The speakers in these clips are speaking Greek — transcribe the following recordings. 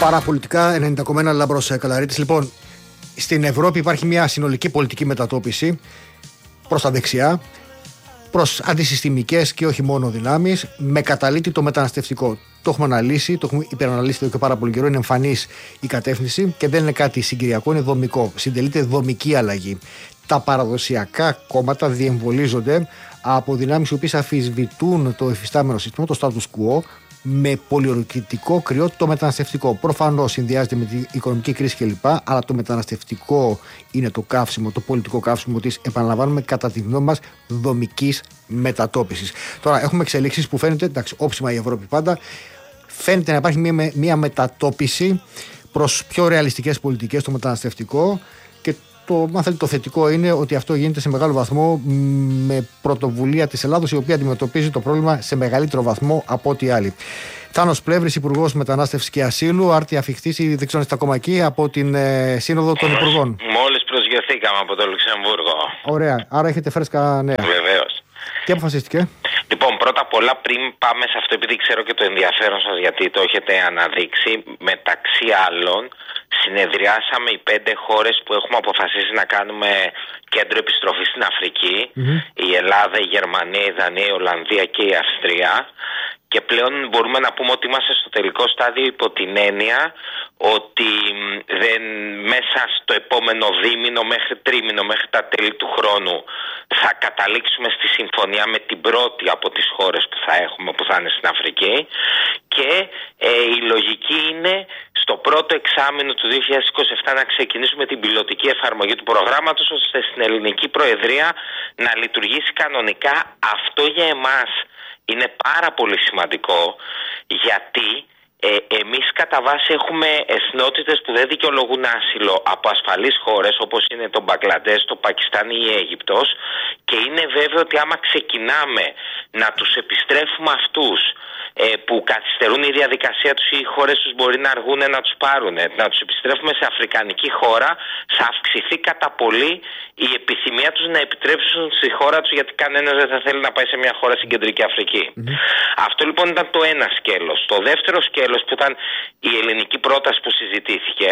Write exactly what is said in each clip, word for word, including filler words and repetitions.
Παραπολιτικά ενενήντα κόμμα ένα Λάμπρος Καλαρίτης. Λοιπόν, στην Ευρώπη υπάρχει μια συνολική πολιτική μετατόπιση προς τα δεξιά, προς αντισυστημικές και όχι μόνο δυνάμεις, με καταλήτη το μεταναστευτικό. Το έχουμε αναλύσει, το έχουμε υπεραναλύσει εδώ και πάρα πολύ καιρό. Είναι εμφανής η κατεύθυνση και δεν είναι κάτι συγκυριακό, είναι δομικό. Συντελείται δομική αλλαγή. Τα παραδοσιακά κόμματα διεμβολίζονται από δυνάμεις οι οποίες αμφισβητούν το εφιστάμενο σύστημα, το status quo, με πολιορκητικό κρυό το μεταναστευτικό. Προφανώς συνδυάζεται με την οικονομική κρίση κλπ. Αλλά το μεταναστευτικό είναι το καύσιμο, το πολιτικό καύσιμο της, επαναλαμβάνουμε, κατά τη γνώμη μας, δομικής μετατόπισης. Τώρα, έχουμε εξελίξεις που φαίνεται, εντάξει, όψιμα η Ευρώπη πάντα, φαίνεται να υπάρχει μια, μια μετατόπιση προς πιο ρεαλιστικές πολιτικές στο μεταναστευτικό. Και το, αν θέλετε, το θετικό είναι ότι αυτό γίνεται σε μεγάλο βαθμό με πρωτοβουλία της Ελλάδος, η οποία αντιμετωπίζει το πρόβλημα σε μεγαλύτερο βαθμό από ό,τι άλλοι. Θάνος Πλεύρης, Υπουργός Μετανάστευσης και Ασύλου, άρτη αφιχθής, δεν ξέρω αν είστε ακόμα εκεί, από την ε, Σύνοδο των Υπουργών. Μόλις προσγειωθήκαμε από το Λουξεμβούργο. Ωραία, άρα έχετε φρέσκα νέα. Βεβαίως. Τι αποφασίστηκε? Λοιπόν, πρώτα απ' όλα, πριν πάμε σε αυτό, επειδή ξέρω και το ενδιαφέρον σας, γιατί το έχετε αναδείξει, μεταξύ άλλων, συνεδριάσαμε οι πέντε χώρες που έχουμε αποφασίσει να κάνουμε κέντρο επιστροφής στην Αφρική. Mm-hmm. Η Ελλάδα, η Γερμανία, η Δανία, η Ολλανδία και η Αυστρία. Και πλέον μπορούμε να πούμε ότι είμαστε στο τελικό στάδιο υπό την έννοια ότι δεν, μέσα στο επόμενο δίμηνο μέχρι τρίμηνο, μέχρι τα τέλη του χρόνου, θα καταλήξουμε στη συμφωνία με την πρώτη από τις χώρες που θα έχουμε, που θα είναι στην Αφρική. Και ε, η λογική είναι στο πρώτο εξάμηνο του δύο χιλιάδες είκοσι επτά να ξεκινήσουμε την πιλωτική εφαρμογή του προγράμματος, ώστε στην ελληνική προεδρία να λειτουργήσει κανονικά. Αυτό για εμάς είναι πάρα πολύ σημαντικό, γιατί ε, εμείς κατά βάση έχουμε εθνότητες που δεν δικαιολογούν άσυλο από ασφαλείς χώρες όπως είναι το Μπαγκλαντές, το Πακιστάν ή η Αίγυπτος, και είναι βέβαιο ότι άμα ξεκινάμε να τους επιστρέφουμε αυτούς ε, που καθυστερούν η διαδικασία τους ή οι χώρες τους μπορεί να αργούν να τους πάρουν, να τους επιστρέφουμε σε αφρικανική χώρα, θα αυξηθεί κατά πολύ η επιθυμία τους να επιτρέψουν στη χώρα τους, γιατί κανένας δεν θα θέλει να πάει σε μια χώρα στην Κεντρική Αφρική. Mm-hmm. Αυτό λοιπόν ήταν το ένα σκέλος. Το δεύτερο σκέλος, που ήταν η ελληνική πρόταση που συζητήθηκε,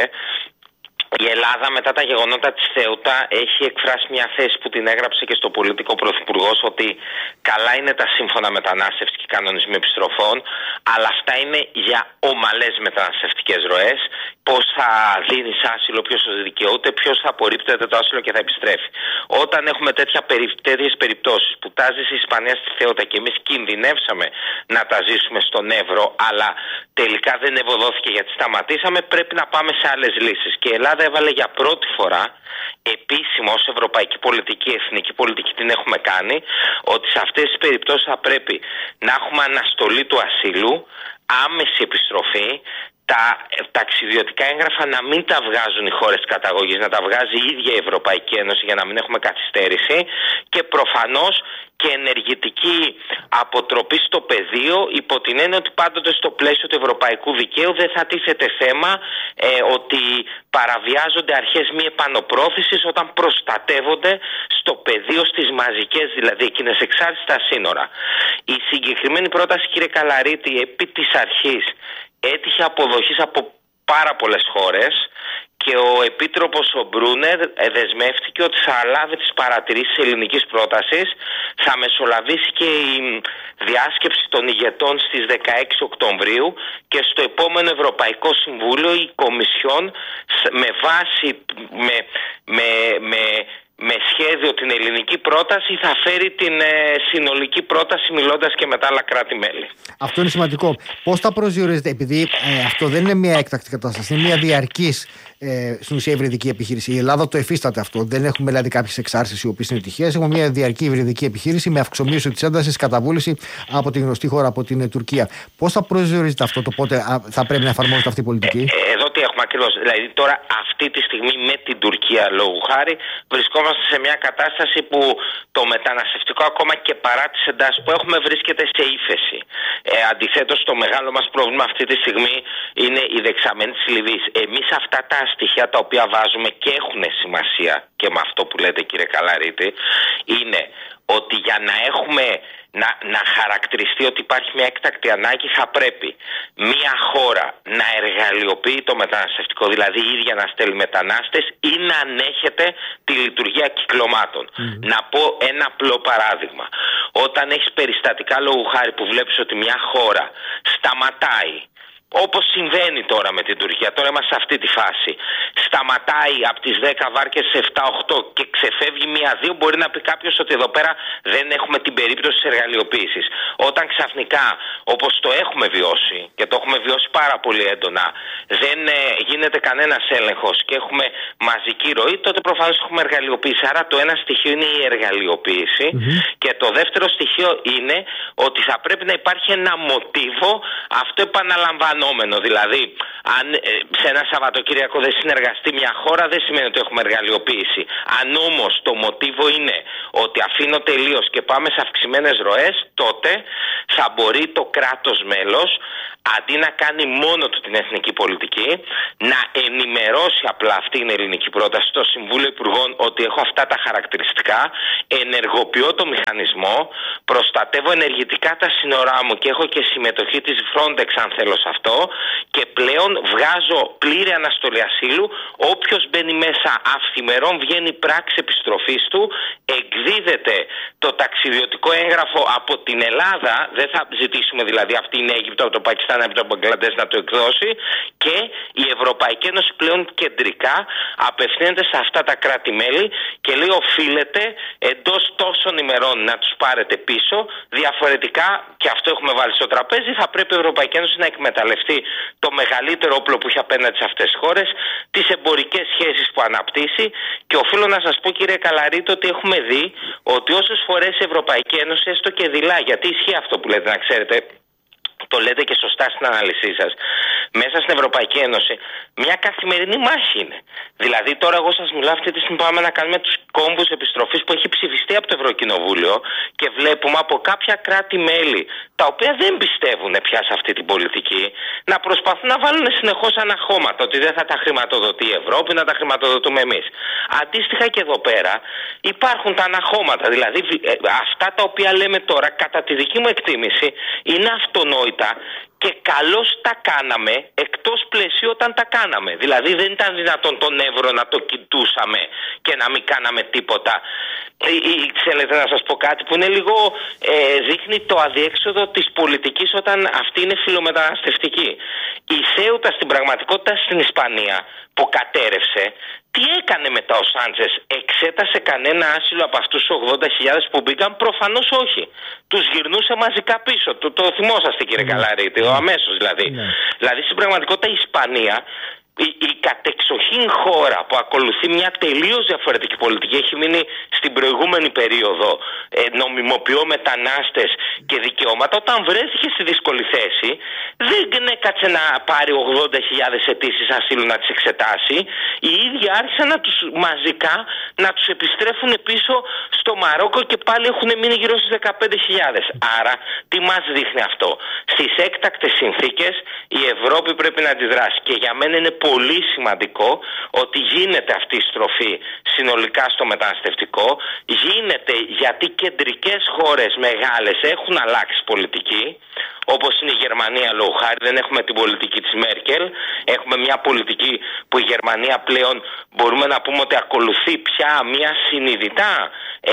η Ελλάδα μετά τα γεγονότα της Θέουτα έχει εκφράσει μια θέση που την έγραψε και στο πολιτικό πρωθυπουργός, ότι καλά είναι τα σύμφωνα μετανάστευσης και κανονισμοί επιστροφών, αλλά αυτά είναι για ομαλές μεταναστευτικές ροές. Πώς θα δίνεις άσυλο, ποιος το δικαιούται, ποιος θα απορρίπτεται το άσυλο και θα επιστρέφει. Όταν έχουμε τέτοια περι, τέτοιες περιπτώσεις που τα ζήσει η Ισπανία στη Θέουτα και εμείς κινδυνεύσαμε να τα ζήσουμε στον Εύρο, αλλά τελικά δεν ευωδόθηκε γιατί σταματήσαμε, πρέπει να πάμε σε άλλες λύσεις. Και η Ελλάδα έβαλε για πρώτη φορά επίσημα ως ευρωπαϊκή πολιτική, εθνική πολιτική την έχουμε κάνει, ότι σε αυτές τις περιπτώσεις θα πρέπει να έχουμε αναστολή του ασύλου, άμεση επιστροφή, τα ταξιδιωτικά έγγραφα να μην τα βγάζουν οι χώρες καταγωγής, να τα βγάζει η ίδια η Ευρωπαϊκή Ένωση για να μην έχουμε καθυστέρηση, και προφανώς και ενεργητική αποτροπή στο πεδίο, υπό την έννοια ότι πάντοτε στο πλαίσιο του ευρωπαϊκού δικαίου δεν θα τίθεται θέμα ε, ότι παραβιάζονται αρχές μη επανοπρόθεσης όταν προστατεύονται στο πεδίο, στις μαζικές δηλαδή εκείνες εξάρτησης στα σύνορα. Η συγκεκριμένη πρόταση, κύριε Καλαρίτη, επί της αρχής έτυχε αποδοχής από πάρα πολλές χώρες και ο Επίτροπος ο Μπρούνερ δεσμεύτηκε ότι θα λάβει τις παρατηρήσεις της ελληνικής πρότασης, θα μεσολαβήσει και η διάσκεψη των ηγετών στις δεκαέξι Οκτωβρίου και στο επόμενο Ευρωπαϊκό Συμβούλιο η Κομισιόν με βάση, με, με, με, με σχέδιο την ελληνική πρόταση θα φέρει την ε, συνολική πρόταση, μιλώντας και με τα άλλα κράτη-μέλη. Αυτό είναι σημαντικό. Πώς θα προσδιορίζετε, επειδή ε, αυτό δεν είναι μια έκτακτη κατάσταση, είναι μια διαρκής ε, στην ουσία υβριδική επιχείρηση. Η Ελλάδα το εφίσταται αυτό. Δεν έχουμε δηλαδή κάποιες εξάρσεις οι οποίες είναι τυχαίες. Έχουμε μια διαρκή υβριδική επιχείρηση με αυξομοίωση της έντασης, καταβούληση από την γνωστή χώρα, από την ε, Τουρκία. Πώς θα προσδιορίζετε αυτό, το πότε α, θα πρέπει να εφαρμόζεται αυτή η πολιτική? Ε, εδώ τι έχουμε ακριβώς. Δηλαδή, τώρα αυτή τη στιγμή με την Τουρκία, λόγου χάρη, βρισκόμαστε σε μια κατάσταση που το μεταναστευτικό, ακόμα και παρά τις εντάσεις που έχουμε, βρίσκεται σε ύφεση. Ε, αντιθέτως, το μεγάλο μας πρόβλημα αυτή τη στιγμή είναι η δεξαμενή της Λιβύης. Εμείς αυτά τα στοιχεία τα οποία βάζουμε και έχουν σημασία, και με αυτό που λέτε, κύριε Καλαρίτη, είναι ότι για να έχουμε να, να χαρακτηριστεί ότι υπάρχει μια έκτακτη ανάγκη, θα πρέπει μια χώρα να εργαλειοποιεί το μεταναστευτικό, δηλαδή η ίδια να στέλνει μετανάστες ή να ανέχεται τη λειτουργία κυκλωμάτων. Mm. Να πω ένα απλό παράδειγμα. Όταν έχεις περιστατικά λόγου χάρη που βλέπεις ότι μια χώρα σταματάει, όπως συμβαίνει τώρα με την Τουρκία, τώρα είμαστε σε αυτή τη φάση, σταματάει από τις δέκα βάρκες σε επτά οκτώ και ξεφεύγει μία-δύο, μπορεί να πει κάποιος ότι εδώ πέρα δεν έχουμε την περίπτωση της εργαλειοποίησης. Όταν ξαφνικά, όπως το έχουμε βιώσει και το έχουμε βιώσει πάρα πολύ έντονα, δεν ε, γίνεται κανένας έλεγχος και έχουμε μαζική ροή, τότε προφανώς έχουμε εργαλειοποίηση. Άρα το ένα στοιχείο είναι η εργαλειοποίηση mm-hmm. και το δεύτερο στοιχείο είναι ότι θα πρέπει να υπάρχει ένα μοτίβο, αυτό επαναλαμβάνω. Δηλαδή, αν σε ένα Σαββατοκύριακο δεν συνεργαστεί μια χώρα, δεν σημαίνει ότι έχουμε εργαλειοποίηση. Αν όμως το μοτίβο είναι ότι αφήνω τελείως και πάμε σε αυξημένες ροές, τότε θα μπορεί το κράτος μέλος, αντί να κάνει μόνο του την εθνική πολιτική, να ενημερώσει απλά, αυτή είναι η ελληνική πρόταση, στο Συμβούλιο Υπουργών ότι έχω αυτά τα χαρακτηριστικά, ενεργοποιώ το μηχανισμό, προστατεύω ενεργητικά τα σύνορά μου και έχω και συμμετοχή της Frontex αν θέλω σε αυτό, και πλέον βγάζω πλήρη αναστολή ασύλου. Όποιος μπαίνει μέσα αυθημερών βγαίνει πράξη επιστροφής του, εκδίδεται το ταξιδιωτικό έγγραφο από την Ελλάδα, δεν θα ζητήσουμε δηλαδή αυτή είναι Αίγυπτο, από το Πακιστάν, από το Μπαγκλαντές να το εκδώσει, και η Ευρωπαϊκή Ένωση πλέον κεντρικά απευθύνεται σε αυτά τα κράτη-μέλη και λέει οφείλετε εντός τόσων ημερών να τους πάρετε πίσω, διαφορετικά, και αυτό έχουμε βάλει στο τραπέζι, θα πρέπει η Ευρωπαϊκή Ένωση να εκμεταλλευτεί το μεγαλύτερο όπλο που έχει απέναντι σε αυτές τις χώρες, τις εμπορικές σχέσεις που αναπτύσσει. Και οφείλω να σας πω, κύριε Καλαρίτη, ότι έχουμε δει ότι όσες φορές η Ευρωπαϊκή Ένωση, έστω και δειλά, γιατί ισχύει αυτό που λέτε, να ξέρετε, το λέτε και σωστά στην ανάλυση σας, μέσα στην Ευρωπαϊκή Ένωση μια καθημερινή μάχη είναι. Δηλαδή τώρα εγώ σας μιλάω, αυτή τη στιγμή πάμε να κάνουμε τους κόμβους επιστροφής που έχει ψηφιστεί από το Ευρωκοινοβούλιο και βλέπουμε από κάποια κράτη-μέλη τα οποία δεν πιστεύουν πια σε αυτή την πολιτική να προσπαθούν να βάλουν συνεχώς αναχώματα ότι δεν θα τα χρηματοδοτεί η Ευρώπη, να τα χρηματοδοτούμε εμείς. Αντίστοιχα και εδώ πέρα υπάρχουν τα αναχώματα, δηλαδή αυτά τα οποία λέμε τώρα κατά τη δική μου εκτίμηση είναι αυτονόητα και καλώς τα κάναμε εκτός πλαισίου όταν τα κάναμε. Δηλαδή δεν ήταν δυνατόν τον Εύρο να το κοιτούσαμε και να μην κάναμε τίποτα. Ή, θέλετε να σας πω κάτι που είναι λίγο ε, δείχνει το αδιέξοδο της πολιτικής όταν αυτή είναι φιλομεταναστευτική. Η Σέουτα στην πραγματικότητα στην Ισπανία που κατέρευσε, τι έκανε μετά ο Σάντσες? Εξέτασε κανένα άσυλο από αυτούς τους ογδόντα χιλιάδες που μπήκαν? Προφανώς όχι. Τους γυρνούσε μαζικά πίσω. Το, το θυμόσαστε κύριε mm. Καλαρίτη, mm. αμέσως δηλαδή. Mm. Δηλαδή στην πραγματικότητα η Ισπανία, η, η κατεξοχήν χώρα που ακολουθεί μια τελείως διαφορετική πολιτική, έχει μείνει στην προηγούμενη περίοδο, ε, νομιμοποιώ μετανάστες και δικαιώματα, όταν βρέθηκε στη δύσκολη θέση δεν έκατσε να πάρει ογδόντα χιλιάδες αιτήσεις ασύλου να τις εξετάσει. Οι ίδιοι άρχισαν να τους μαζικά να τους επιστρέφουν πίσω στο Μαρόκο και πάλι έχουν μείνει γύρω στις δεκαπέντε χιλιάδες. Άρα τι μας δείχνει αυτό? Στις έκτακτες συνθήκες η Ευρώπη πρέπει να αντιδράσει και για μένα είναι πολύ σημαντικό ότι γίνεται αυτή η στροφή συνολικά στο μεταναστευτικό. Γίνεται γιατί κεντρικές χώρες μεγάλες έχουν αλλάξει πολιτική, όπως είναι η Γερμανία λόγω χάρη, δεν έχουμε την πολιτική της Μέρκελ, έχουμε μια πολιτική που η Γερμανία πλέον μπορούμε να πούμε ότι ακολουθεί πια μια συνειδητά ε,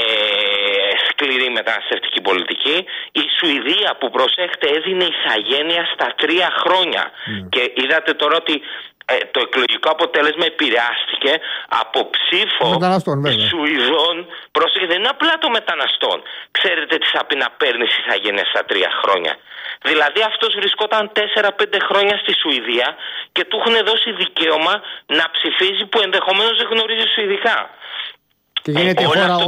σκληρή μεταναστευτική πολιτική. Η Σουηδία που προσέχετε έδινε ηθαγένεια στα τρία χρόνια mm. και είδατε τώρα ότι ε, το εκλογικό αποτέλεσμα επηρεάστηκε από ψήφο Σουηδών. Πρόσεχε, δεν είναι απλά το μεταναστών. Ξέρετε τι θα πει να παίρνεις ηθαγένεια στα τρία χρόνια? Δηλαδή αυτός βρισκόταν τέσσερα πέντε χρόνια στη Σουηδία και του έχουν δώσει δικαίωμα να ψηφίζει που ενδεχομένως δεν γνωρίζει σουηδικά. Και γίνεται ε, χώρα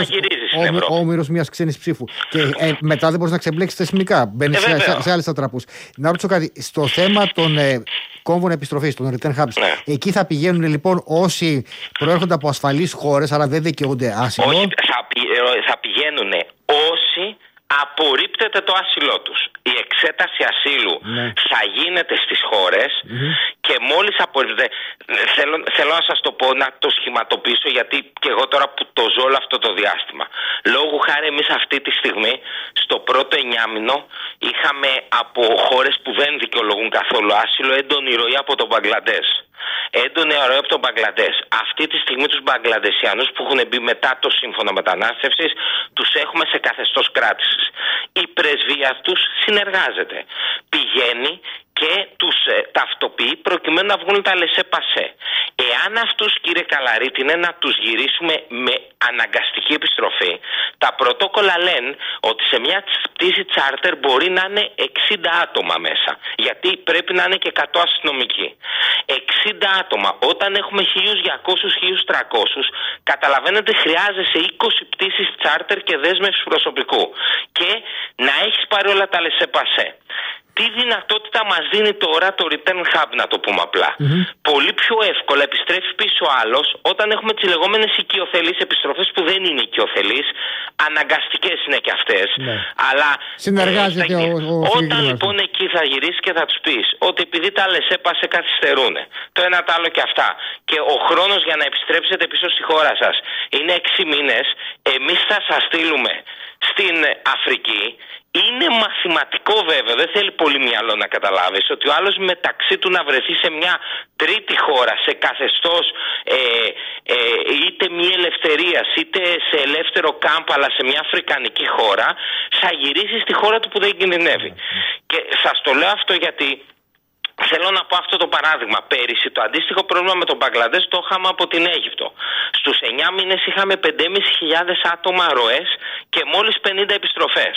ο όμηρος μιας ξένης ψήφου. Και ε, μετά δεν μπορείς να ξεμπλέξεις θεσμικά. Μπαίνεις ε, σε, σε, σε άλλες ατραπούς. Να ρωτήσω κάτι. Στο θέμα των ε, κόμβων επιστροφής, των return hubs, ναι. εκεί θα πηγαίνουν λοιπόν όσοι προέρχονται από ασφαλείς χώρες, αλλά δεν δικαιούνται άσυλο? Όχι, θα, πη, θα πηγαίνουν όσοι απορρίπτεται το άσυλό τους. Η εξέταση ασύλου ναι. θα γίνεται στις χώρες mm-hmm. και μόλις απορρίπτεται, θέλω, θέλω να σας το πω, να το σχηματοποιήσω, γιατί και εγώ τώρα που το ζω όλο αυτό το διάστημα. Λόγου χάρη εμείς αυτή τη στιγμή στο πρώτο εννιάμηνο είχαμε από χώρες που δεν δικαιολογούν καθόλου άσυλο έντονη ροή από τον Μπαγκλαντές. Έντονη ροή από τον Μπαγκλαντές. Αυτή τη στιγμή τους Μπαγκλαντεσιανούς που έχουν μπει μετά το σύμφωνο μετανάστευσης τους έχουμε σε καθεστώς κράτησης. Η πρεσβεία τους συνεργάζεται. Πηγαίνει και τους ε, ταυτοποιεί προκειμένου να βγουν τα λεσέ-πασέ. Εάν αυτούς, κύριε Καλαρίτη, είναι να τους γυρίσουμε με αναγκαστική επιστροφή, τα πρωτόκολλα λένε ότι σε μια πτήση τσάρτερ μπορεί να είναι εξήντα άτομα μέσα. Γιατί πρέπει να είναι και εκατό αστυνομικοί. εξήντα άτομα. Όταν έχουμε χίλια διακόσια με χίλια τριακόσια, καταλαβαίνετε, χρειάζεσαι είκοσι πτήσεις τσάρτερ και δέσμευση προσωπικού. Και να έχεις πάρει όλα τα λεσέ-πασέ. Τι δυνατότητα μας δίνει τώρα το return hub, να το πούμε απλά. Mm-hmm. Πολύ πιο εύκολα επιστρέφει πίσω ο άλλος όταν έχουμε τις λεγόμενες οικειοθελείς επιστροφές που δεν είναι οικειοθελείς, αναγκαστικές είναι και αυτές. Mm-hmm. Αλλά συνεργάζεται ε, ο, ο όταν λοιπόν εκεί θα γυρίσεις και θα τους πεις ότι επειδή τα λεσέ-πασέ καθυστερούν, το ένα το άλλο και αυτά, και ο χρόνος για να επιστρέψετε πίσω στη χώρα σας είναι έξι μήνες, εμείς θα σας στείλουμε στην Αφρική. Είναι μαθηματικό βέβαια, δεν θέλει πολύ μυαλό να καταλάβεις ότι ο άλλος μεταξύ του να βρεθεί σε μια τρίτη χώρα, σε καθεστώς ε, ε, είτε μη ελευθερίας είτε σε ελεύθερο κάμπ, αλλά σε μια αφρικανική χώρα, θα γυρίσει στη χώρα του που δεν κινδυνεύει. Και σας το λέω αυτό γιατί θέλω να πω αυτό το παράδειγμα. Πέρυσι το αντίστοιχο πρόβλημα με τον Μπαγκλαντές το είχαμε από την Αίγυπτο. Στους εννιά μήνες είχαμε πέντε χιλιάδες πεντακόσιες άτομα ροές και μόλις πενήντα επιστροφές.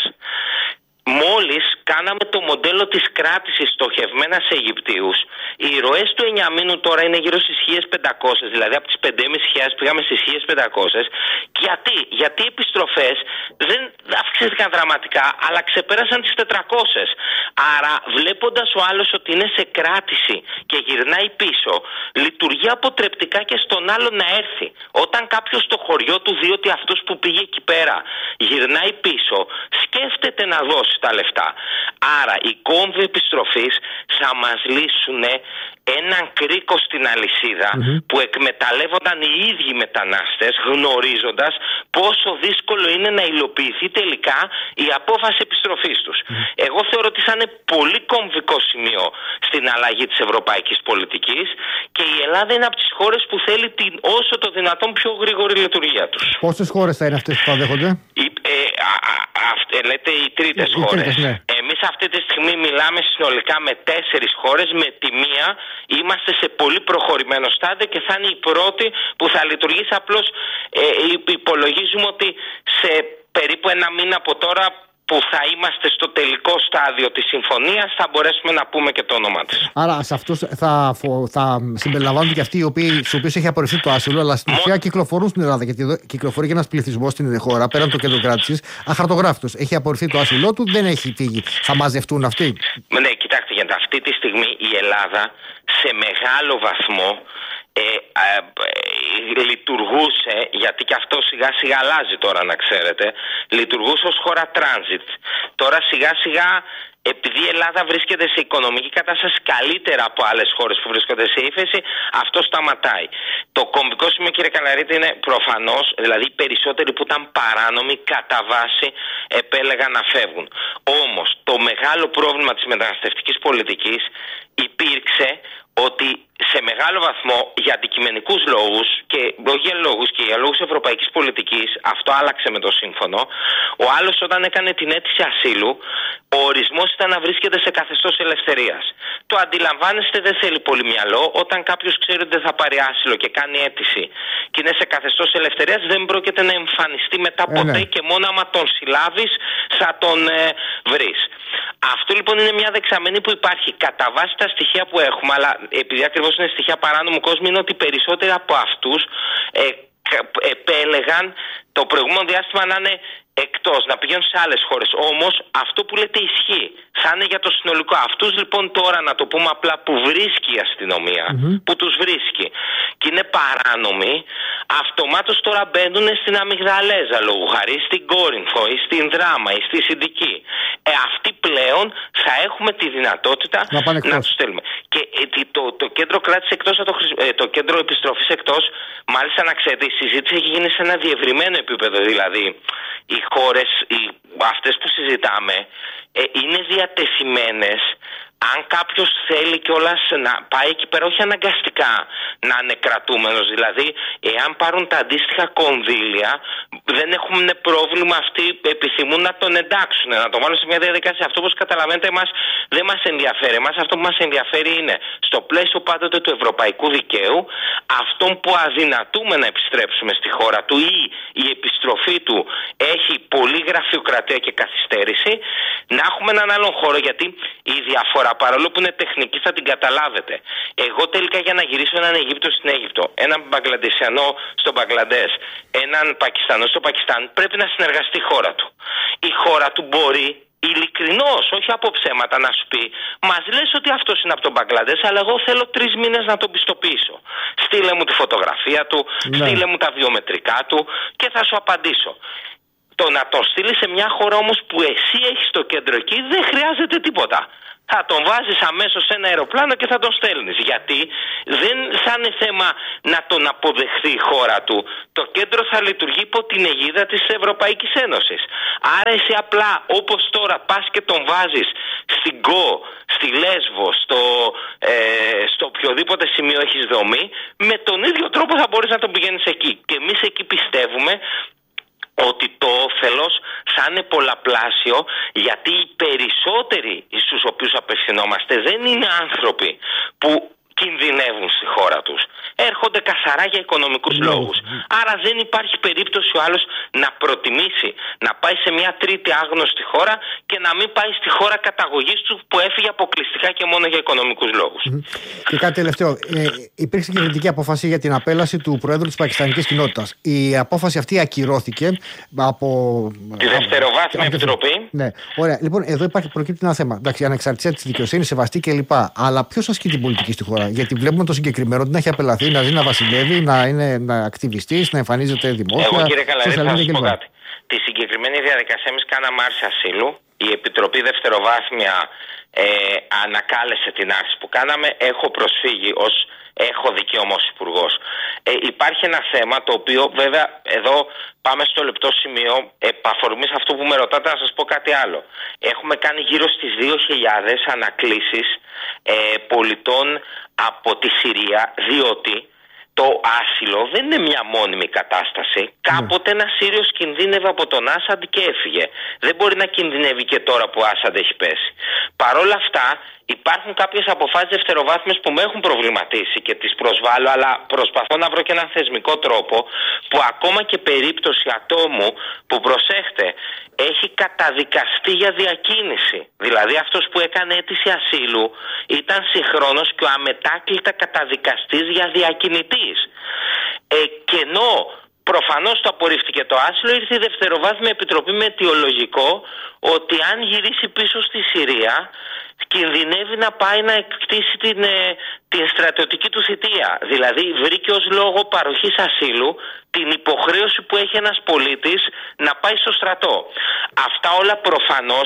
Μόλις κάναμε το μοντέλο της κράτησης στοχευμένα σε Αιγυπτίους, οι ροές του εννιά μήνου τώρα είναι γύρω στις χίλια πεντακόσιες, δηλαδή από τις πέντε χιλιάδες πεντακόσιες πήγαμε στις χίλια πεντακόσιες. Γιατί? Γιατί οι επιστροφές δεν αυξήθηκαν δραματικά, αλλά ξεπέρασαν τις τετρακόσιες. Άρα βλέποντας ο άλλος ότι είναι σε κράτηση και γυρνάει πίσω, λειτουργεί αποτρεπτικά και στον άλλο να έρθει. Όταν κάποιος στο χωριό του δει ότι αυτός που πήγε εκεί πέρα γυρνάει πίσω, σκέφτεται να δώσει τα λεφτά. Άρα οι κόμβοι επιστροφής θα μας λύσουν έναν κρίκο στην αλυσίδα mm-hmm. που εκμεταλλεύονταν οι ίδιοι μετανάστες, γνωρίζοντας πόσο δύσκολο είναι να υλοποιηθεί τελικά η απόφαση επιστροφής τους. Mm-hmm. Εγώ θεωρώ ότι θα είναι πολύ κομβικό σημείο στην αλλαγή της ευρωπαϊκής πολιτικής και η Ελλάδα είναι από τις χώρες που θέλει την όσο το δυνατόν πιο γρήγορη λειτουργία τους. Πόσες χώρες θα είναι αυτές που θα δέχονται? Η, ε, α, α, α, λέτε οι τρίτες οι, χώρες. Οι τρίτες, ναι. Εμείς αυτή τη στιγμή μιλάμε συνολικά με τέσσερις χώρες, με τη μία είμαστε σε πολύ προχωρημένο στάδιο και θα είναι η πρώτη που θα λειτουργήσει. Απλώς ε, υπολογίζουμε ότι σε περίπου ένα μήνα από τώρα που θα είμαστε στο τελικό στάδιο της συμφωνίας θα μπορέσουμε να πούμε και το όνομά της. Άρα σε αυτούς θα, θα συμπεριλαμβάνονται και αυτοί οι οποίοι, στους οποίους έχει απορριφθεί το άσυλο, αλλά στην ουσία Μο... κυκλοφορούν στην Ελλάδα, γιατί εδώ κυκλοφορεί και ένας πληθυσμός στην χώρα, πέραν το κέντρο κράτησης, αχαρτογράφητος. Έχει απορριφθεί το άσυλό του, δεν έχει φύγει. Θα μαζευτούν αυτοί? Ναι, κοιτάξτε, γιατί αυτή τη στιγμή η Ελλάδα σε μεγάλο βαθμό Ε, ε, ε, λειτουργούσε, γιατί και αυτό σιγά σιγά αλλάζει τώρα να ξέρετε, λειτουργούσε ως χώρα transit. Τώρα σιγά σιγά, επειδή η Ελλάδα βρίσκεται σε οικονομική κατάσταση καλύτερα από άλλες χώρες που βρίσκονται σε ύφεση, αυτό σταματάει. Το κομβικό σημείο, κύριε Καλαρίτη, είναι προφανώς, δηλαδή οι περισσότεροι που ήταν παράνομοι κατά βάση επέλεγαν να φεύγουν. Όμως το μεγάλο πρόβλημα της μεταναστευτικής πολιτικής υπήρξε ότι σε μεγάλο βαθμό για αντικειμενικούς λόγους και όχι για λόγους και για λόγους ευρωπαϊκής πολιτικής, αυτό άλλαξε με το σύμφωνο, ο άλλος όταν έκανε την αίτηση ασύλου, ο ορισμός ήταν να βρίσκεται σε καθεστώς ελευθερίας. Το αντιλαμβάνεστε, δεν θέλει πολύ μυαλό. Όταν κάποιος ξέρει ότι δεν θα πάρει άσυλο και κάνει αίτηση και είναι σε καθεστώς ελευθερίας, δεν πρόκειται να εμφανιστεί μετά ποτέ ε, ναι. και μόνο άμα τον συλλάβεις θα τον ε, βρεις. Αυτό λοιπόν είναι μια δεξαμενή που υπάρχει κατά βάση τα στοιχεία που έχουμε, αλλά επειδή ακριβώς είναι στοιχεία παράνομου κόσμου, είναι ότι περισσότεροι από αυτούς ε, επέλεγαν το προηγούμενο διάστημα να είναι εκτός, να πηγαίνουν σε άλλες χώρες. Όμως αυτό που λέτε ισχύει. Θα είναι για το συνολικό. Αυτούς λοιπόν τώρα, να το πούμε απλά, που βρίσκει η αστυνομία, mm-hmm. που τους βρίσκει και είναι παράνομοι, αυτομάτως τώρα μπαίνουν στην αμυγδαλέζα, λόγου χάρη στην Κόρινθο ή στην Δράμα ή στη Συνδική. Ε, αυτοί πλέον θα έχουμε τη δυνατότητα να, να τους στέλνουμε. Και ε, το, το κέντρο κράτησης εκτός, το, ε, το κέντρο επιστροφής εκτός, μάλιστα να ξέρετε, η συζήτηση έχει γίνει σε ένα διευρυμένο επίπεδο. Δηλαδή, οι χώρες, οι, αυτές που συζητάμε, ε, είναι διατεθειμένες, αν κάποιος θέλει κιόλας να πάει εκεί πέρα, όχι αναγκαστικά να είναι κρατούμενος, δηλαδή εάν πάρουν τα αντίστοιχα κονδύλια, δεν έχουν πρόβλημα, αυτοί επιθυμούν να τον εντάξουν, να τον βάλουν σε μια διαδικασία. Αυτό, όπως καταλαβαίνετε, εμάς δεν μας ενδιαφέρει. Εμάς αυτό που μας ενδιαφέρει είναι, στο πλαίσιο πάντοτε του ευρωπαϊκού δικαίου, αυτόν που αδυνατούμε να επιστρέψουμε στη χώρα του ή η επιστροφή του έχει πολύ γραφειοκρατία και καθυστέρηση, να έχουμε έναν άλλον χώρο, γιατί η διαφορά, παρόλο που είναι τεχνική, θα την καταλάβετε. Εγώ τελικά, για να γυρίσω έναν Αιγύπτο στην Αίγυπτο, έναν Μπαγκλαντεσιανό στο Μπαγκλαντές, έναν Πακιστανό στο Πακιστάν, πρέπει να συνεργαστεί η χώρα του. Η χώρα του μπορεί ειλικρινώς, όχι από ψέματα, να σου πει: μας λες ότι αυτός είναι από τον Μπαγκλαντές, αλλά εγώ θέλω τρεις μήνες να τον πιστοποιήσω. Στείλε μου τη φωτογραφία του, ναι. στείλε μου τα βιομετρικά του και θα σου απαντήσω. Το να τον στείλει σε μια χώρα όμως που εσύ έχεις το κέντρο εκεί, δεν χρειάζεται τίποτα. Θα τον βάζεις αμέσως σε ένα αεροπλάνο και θα τον στέλνεις. Γιατί δεν θα είναι θέμα να τον αποδεχθεί η χώρα του. Το κέντρο θα λειτουργεί υπό την αιγίδα της Ευρωπαϊκής Ένωσης. Άρα εσύ απλά, όπως τώρα, πας και τον βάζεις στην Κο, στη Λέσβο, στο, ε, στο οποιοδήποτε σημείο έχεις δομή, με τον ίδιο τρόπο θα μπορείς να τον πηγαίνεις εκεί. Και εμείς εκεί πιστεύουμε ότι το όφελος θα είναι πολλαπλάσιο, γιατί οι περισσότεροι στους οποίους απευθυνόμαστε δεν είναι άνθρωποι που κινδυνεύουν στη χώρα τους. Έρχονται καθαρά για οικονομικούς no. λόγους. Άρα δεν υπάρχει περίπτωση ο άλλος να προτιμήσει να πάει σε μια τρίτη άγνωστη χώρα και να μην πάει στη χώρα καταγωγής του που έφυγε αποκλειστικά και μόνο για οικονομικούς λόγους. Mm-hmm. Και κάτι τελευταίο. Ε, υπήρξε κυβερνητική απόφαση για την απέλαση του Προέδρου της Πακιστανικής Κοινότητας. Η απόφαση αυτή ακυρώθηκε από τη Δευτεροβάθμια Επιτροπή. Ναι. Ωραία. Λοιπόν, εδώ υπάρχει, προκύπτει ένα θέμα. Εντάξει, η ανεξαρτησία της δικαιοσύνης, σεβαστή κλπ. Αλλά ποιος ασκεί την πολιτική στη χώρα? Γιατί βλέπουμε το συγκεκριμένο ότι να έχει απελαθεί, να ζει, να βασιλεύει, να είναι ακτιβιστής, να εμφανίζεται δημόσια. Εγώ, κύριε Καλαρίτ, θα σας πω κάτι. Τη συγκεκριμένη διαδικασία εμείς κάναμε άρση ασύλου. Η Επιτροπή Δευτεροβάθμια ε, ανακάλεσε την άρση που κάναμε. Έχω προσφύγει ως έχω δικαίωμα ως υπουργός. Ε, υπάρχει ένα θέμα το οποίο, βέβαια, εδώ πάμε στο λεπτό σημείο, επαφορμής αυτού που με ρωτάτε, να σας πω κάτι άλλο. Έχουμε κάνει γύρω στις δύο χιλιάδες ανακλήσεις ε, πολιτών από τη Συρία, διότι το άσυλο δεν είναι μια μόνιμη κατάσταση. Mm. Κάποτε ένα Σύριος κινδύνευε από τον Άσαντ και έφυγε. Δεν μπορεί να κινδυνεύει και τώρα που ο Άσαντ έχει πέσει. Παρ' όλα αυτά, υπάρχουν κάποιες αποφάσεις δευτεροβάθμιες που με έχουν προβληματίσει και τις προσβάλλω, αλλά προσπαθώ να βρω και έναν θεσμικό τρόπο που ακόμα και περίπτωση ατόμου που, προσέχτε, έχει καταδικαστεί για διακίνηση. Δηλαδή αυτός που έκανε αίτηση ασύλου ήταν συγχρόνως και ο αμετάκλητα καταδικαστής για διακινητής. Ε, και ενώ προφανώς το απορρίφθηκε το άσυλο, ήρθε η Δευτεροβάθμια Επιτροπή με αιτιολογικό ότι αν γυρίσει πίσω στη Συρία κινδυνεύει να πάει να εκτίσει την, την στρατιωτική του θητεία. Δηλαδή βρήκε ως λόγο παροχής ασύλου την υποχρέωση που έχει ένας πολίτης να πάει στο στρατό. Αυτά όλα προφανώς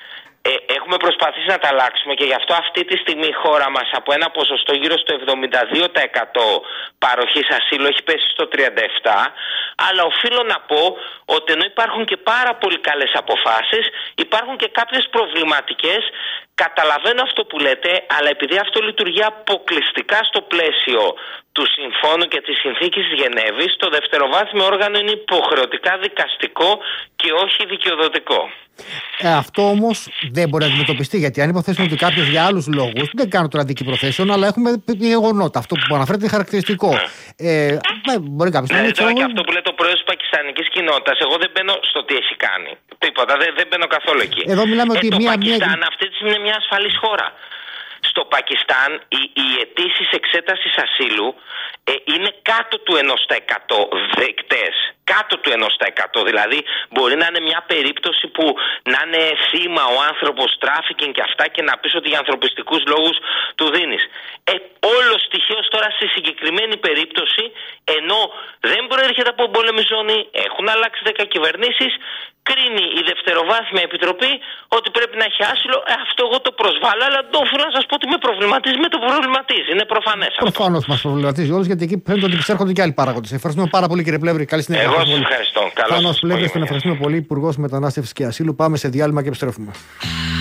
ε, έχουμε προσπαθήσει να τα αλλάξουμε και γι' αυτό αυτή τη στιγμή η χώρα μας από ένα ποσοστό γύρω στο εβδομήντα δύο τοις εκατό παροχής ασύλου έχει πέσει στο τριάντα επτά τοις εκατό, αλλά οφείλω να πω ότι ενώ υπάρχουν και πάρα πολύ καλές αποφάσεις, υπάρχουν και κάποιες προβληματικές. Καταλαβαίνω αυτό που λέτε, αλλά επειδή αυτό λειτουργεί αποκλειστικά στο πλαίσιο του συμφώνου και της συνθήκης της Γενέβης, το δευτεροβάθμιο όργανο είναι υποχρεωτικά δικαστικό και όχι δικαιοδοτικό. Ε, αυτό όμως δεν μπορεί να αντιμετωπιστεί, γιατί αν υποθέσουμε ότι κάποιος για άλλους λόγους, δεν κάνω τώρα αντική προθέσεων, αλλά έχουμε γεγονότα. Αυτό που αναφέρεται είναι χαρακτηριστικό. Ε, μπορεί κάποιος να είναι. Τώρα και αυτό που λέει το πρόεδρος της Πακιστανικής Κοινότητας, εγώ δεν μπαίνω στο τι έχει κάνει. Τίποτα, δεν, δεν μπαίνω καθόλου εκεί. Εδώ μιλάμε ε, ότι το μία, Πακιστάν μία... αυτή τη στιγμή είναι μια ασφαλής χώρα. Στο Πακιστάν οι, οι αιτήσεις εξέτασης ασύλου ε, είναι κάτω του ενός τοις εκατό δεκτές. κάτω του ενός τοις εκατό. Δηλαδή μπορεί να είναι μια περίπτωση που να είναι θύμα ο άνθρωπος τράφικινγκ και αυτά και να πεις ότι για ανθρωπιστικούς λόγους του δίνεις. Ε, όλο στοιχείως τώρα στη συγκεκριμένη περίπτωση, ενώ δεν προέρχεται από εμπόλεμη ζώνη, έχουν αλλάξει δέκα κυβερνήσεις, κρίνει η δευτεροβάθμια επιτροπή ότι πρέπει να έχει άσυλο. Ε, αυτό εγώ το προσβάλλω, αλλά το οφείλω να σας πω ότι με προβληματίζει, με το προβληματίζει. Είναι προφανές. Προφανώς μας προβληματίζει όλους, γιατί εκεί φαίνεται ότι ψέρχονται και άλλοι παράγοντες. Ευχαριστούμε πάρα πολύ, κύριε Πλεύρη. Καλή συνέχεια. Εγώ σας ευχαριστώ. Θάνος Πλεύρης, τον ευχαριστούμε πολύ, Υπουργός Μετανάστευσης και Ασύλου. Πάμε σε διάλειμμα και επιστρέφουμε.